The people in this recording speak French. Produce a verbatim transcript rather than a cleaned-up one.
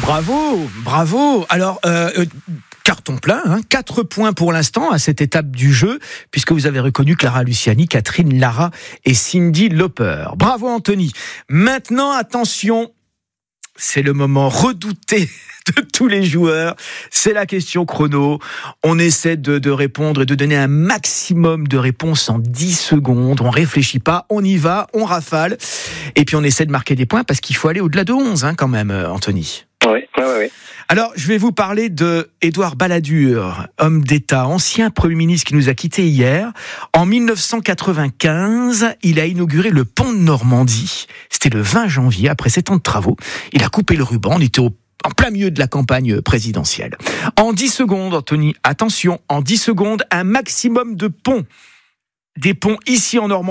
Bravo, bravo. Alors, euh, euh, carton plein, hein, quatre points pour l'instant à cette étape du jeu, puisque vous avez reconnu Clara Luciani, Catherine Lara et Cyndi Lauper. Bravo Anthony. Maintenant, attention, c'est le moment redouté de tous les joueurs. C'est la question chrono. On essaie de, de répondre et de donner un maximum de réponses en dix secondes. On réfléchit pas, on y va, on rafale. Et puis on essaie de marquer des points parce qu'il faut aller au-delà de onze, hein, quand même, Anthony. Oui, oui, oui. Alors, je vais vous parler de Édouard Balladur, homme d'État, ancien Premier ministre qui nous a quittés hier. En dix-neuf cent quatre-vingt-quinze, il a inauguré le pont de Normandie. C'était le vingt janvier, après sept ans de travaux. Il a coupé le ruban, on était au, en plein milieu de la campagne présidentielle. En dix secondes, Anthony, attention, en dix secondes, un maximum de ponts. Des ponts ici en Normandie.